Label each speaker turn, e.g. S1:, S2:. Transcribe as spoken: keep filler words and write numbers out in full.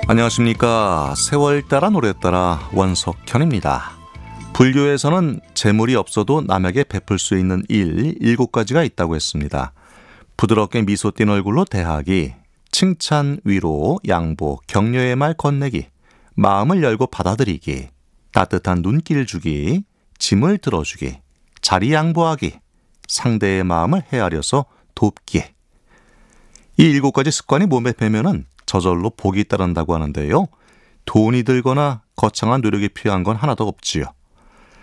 S1: 안녕하십니까. 세월 따라 노래 따라 원석현입니다. 불교에서는 재물이 없어도 남에게 베풀 수 있는 일 일곱 가지가 있다고 했습니다. 부드럽게 미소 띤 얼굴로 대하기, 칭찬, 위로, 양보, 격려의 말 건네기, 마음을 열고 받아들이기, 따뜻한 눈길 주기, 짐을 들어주기, 자리 양보하기, 상대의 마음을 헤아려서 돕기. 이 일곱 가지 습관이 몸에 배면은 저절로 복이 따른다고 하는데요. 돈이 들거나 거창한 노력이 필요한 건 하나도 없지요.